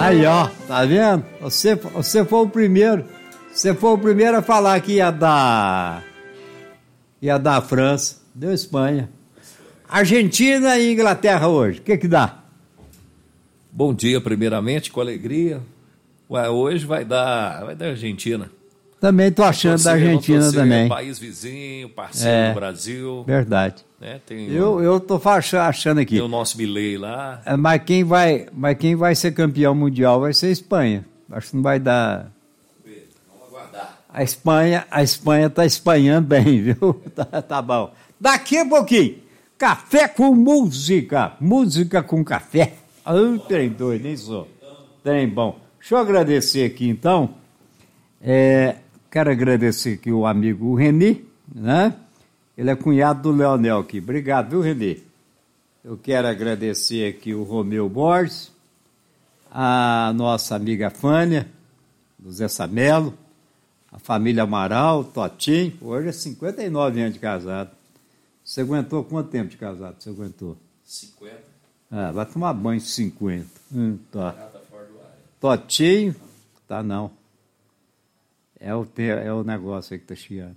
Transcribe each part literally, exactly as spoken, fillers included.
Aí, ó, tá vendo? Você, você foi o primeiro. Você foi o primeiro a falar que ia dar. Ia dar a França. Deu Espanha. Argentina e Inglaterra hoje. O que que dá? Bom dia, primeiramente, com alegria. Ué, hoje vai dar, vai dar Argentina. Também tô achando torcer, da Argentina também. País vizinho, parceiro é, do Brasil. Verdade. Né? Tem eu, eu tô achando aqui. Tem o nosso Milei lá. É, mas, quem vai, mas quem vai ser campeão mundial vai ser a Espanha. Acho que não vai dar. Vamos aguardar. A Espanha, a Espanha tá espanhando bem, viu? Tá, tá bom. Daqui a pouquinho, café com música. Música com café. Ah, trem doido, nem sou. Trem bom. Deixa eu agradecer aqui, então. É, quero agradecer aqui o amigo Reni, né? Ele é cunhado do Leonel aqui. Obrigado, viu, Reni? Eu quero agradecer aqui o Romeu Borges, a nossa amiga Fânia, do Zé Samelo, a família Amaral, Totinho. Hoje é cinquenta e nove anos de casado. Você aguentou quanto tempo de casado? Você aguentou? cinquenta. Ah, vai tomar banho de cinquenta. Hum, tá. Totinho, tá não. É o, é o negócio aí que tá chiando.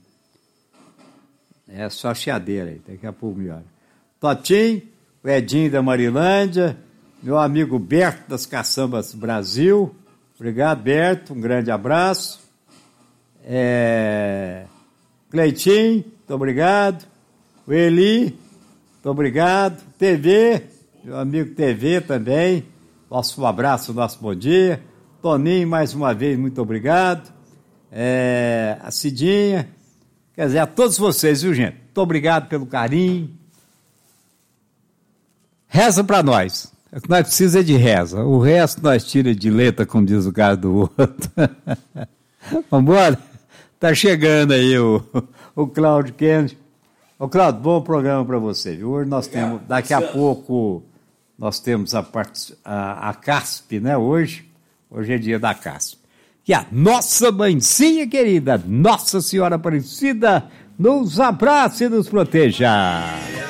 É só chiadeira aí, daqui a pouco melhor. Totinho, o Edinho da Marilândia, meu amigo Berto das Caçambas Brasil. Obrigado, Berto, um grande abraço. É... Cleitinho, muito obrigado. O Eli, muito obrigado. T V, meu amigo T V também. Nosso abraço, nosso bom dia. Toninho, mais uma vez, muito obrigado. É, a Cidinha, quer dizer, a todos vocês, viu, gente? Muito obrigado pelo carinho. Reza pra nós. O que nós precisamos é de reza. O resto nós tira de letra, como diz o cara do outro. Vambora? Tá chegando aí o, o Cláudio Kennedy. Ô, Cláudio, bom programa pra você, viu? Hoje nós obrigado. temos, daqui a pouco... Nós temos a, a, a C A S P, né, hoje. Hoje é dia da C A S P. E a nossa mãezinha querida, Nossa Senhora Aparecida, nos abrace e nos proteja.